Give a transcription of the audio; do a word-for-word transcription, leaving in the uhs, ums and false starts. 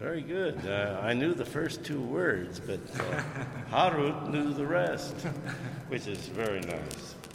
very good. Uh, I knew the first two words, but uh, Harut knew the rest, which is very nice.